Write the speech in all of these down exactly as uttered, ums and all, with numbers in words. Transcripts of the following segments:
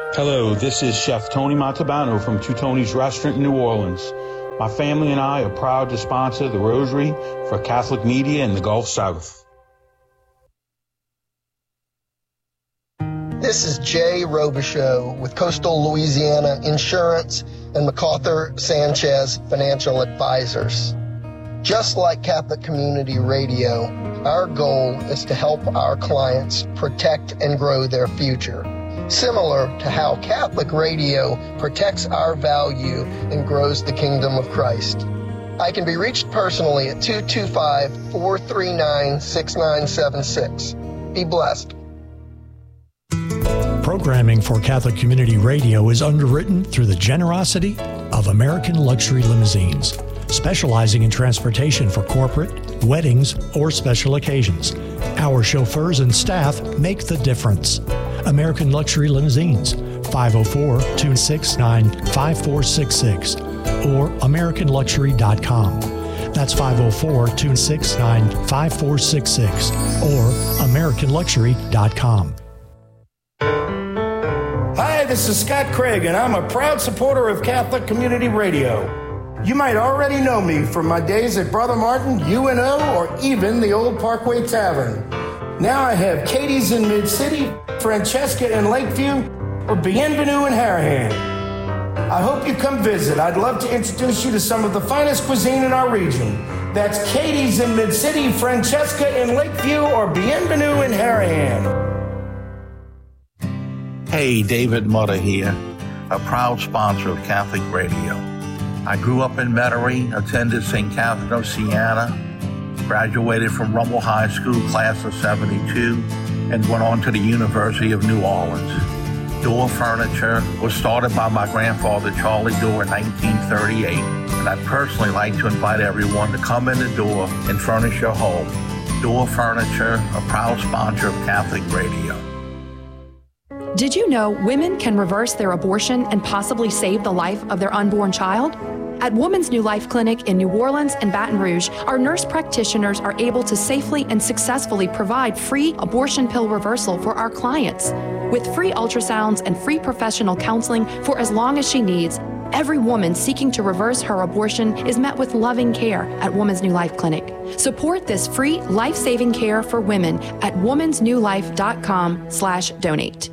Hello, this is Chef Tony Montalbano from Two Tony's Restaurant in New Orleans. My family and I are proud to sponsor the Rosary for Catholic Media in the Gulf South. This is Jay Robichaux with Coastal Louisiana Insurance and MacArthur Sanchez Financial Advisors. Just like Catholic Community Radio, our goal is to help our clients protect and grow their future, similar to how Catholic Radio protects our value and grows the kingdom of Christ. I can be reached personally at two two five, four three nine, six nine seven six. Be blessed. Programming for Catholic Community Radio is underwritten through the generosity of American Luxury Limousines, specializing in transportation for corporate, weddings, or special occasions. Our chauffeurs and staff make the difference. American Luxury Limousines, five oh four, two six nine, five four six six, or American Luxury dot com. That's five oh four, two six nine, five four six six, or American Luxury dot com. Hi, this is Scott Craig, and I'm a proud supporter of Catholic Community Radio. You might already know me from my days at Brother Martin, U N O, or even the Old Parkway Tavern. Now I have Katie's in Mid-City, Francesca in Lakeview, or Bienvenue in Harahan. I hope you come visit. I'd love to introduce you to some of the finest cuisine in our region. That's Katie's in Mid-City, Francesca in Lakeview, or Bienvenue in Harahan. Hey, David Mutter here, a proud sponsor of Catholic Radio. I grew up in Metairie, attended Saint Catherine of Siena, graduated from Rummel High School, class of seventy-two, and went on to the University of New Orleans. Door Furniture was started by my grandfather, Charlie Door, in nineteen thirty-eight, and I'd personally like to invite everyone to come in the door and furnish your home. Door Furniture, a proud sponsor of Catholic Radio. Did you know women can reverse their abortion and possibly save the life of their unborn child? At Woman's New Life Clinic in New Orleans and Baton Rouge, our nurse practitioners are able to safely and successfully provide free abortion pill reversal for our clients. With free ultrasounds and free professional counseling for as long as she needs, every woman seeking to reverse her abortion is met with loving care at Woman's New Life Clinic. Support this free life-saving care for women at womans new life dot com slash donate.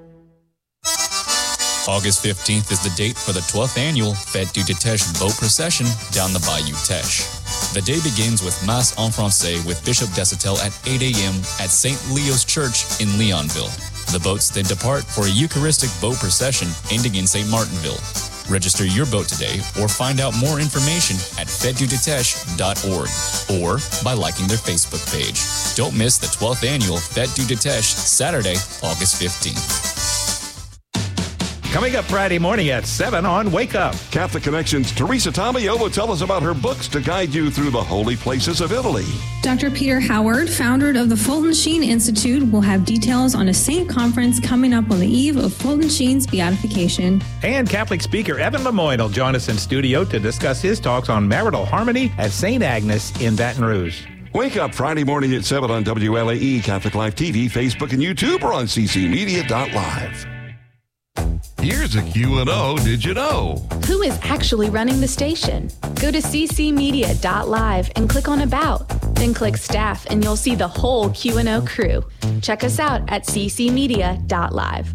August fifteenth is the date for the twelfth annual Fête du Teche boat procession down the Bayou Teche. The day begins with Mass en Francais with Bishop Desitel at eight a.m. at Saint Leo's Church in Leonville. The boats then depart for a Eucharistic boat procession ending in Saint Martinville. Register your boat today or find out more information at fete du teche dot org or by liking their Facebook page. Don't miss the twelfth annual Fête du Teche, Saturday, August fifteenth. Coming up Friday morning at seven on Wake Up. Catholic Connections' Teresa Tomeo will tell us about her books to guide you through the holy places of Italy. Doctor Peter Howard, founder of the Fulton Sheen Institute, will have details on a Saint Conference coming up on the eve of Fulton Sheen's beatification. And Catholic speaker Evan Lemoyne will join us in studio to discuss his talks on marital harmony at Saint Agnes in Baton Rouge. Wake Up Friday morning at seven on W L A E, Catholic Life T V, Facebook, and YouTube, or on c c media dot live. Here's a Q and O, did you know? Who is actually running the station? Go to c c media dot live and click on About. Then click Staff and you'll see the whole Q and O crew. Check us out at c c media dot live.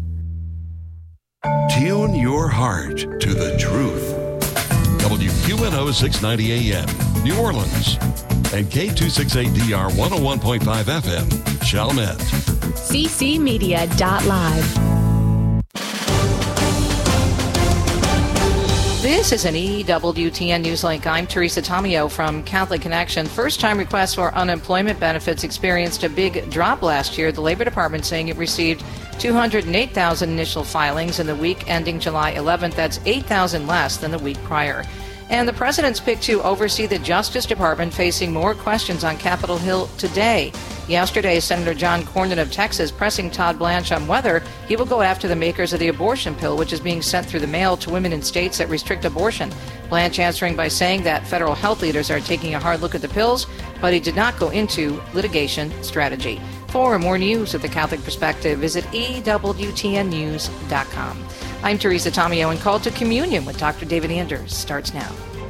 Tune your heart to the truth. W Q N O six ninety A M, New Orleans. And K two sixty-eight D R one oh one point five F M, Chalmette. c c media dot live. This is an E W T N Newslink. I'm Teresa Tomeo from Catholic Connection. First-time requests for unemployment benefits experienced a big drop last year. The Labor Department saying it received two hundred eight thousand initial filings in the week ending July eleventh. That's eight thousand less than the week prior. And the president's picked to oversee the Justice Department, facing more questions on Capitol Hill today. Yesterday, Senator John Cornyn of Texas pressing Todd Blanche on whether he will go after the makers of the abortion pill, which is being sent through the mail to women in states that restrict abortion. Blanche answering by saying that federal health leaders are taking a hard look at the pills, but he did not go into litigation strategy. For more news of the Catholic Perspective, visit E W T N news dot com. I'm Teresa Tomeo, and Call to Communion with Doctor David Anders starts now.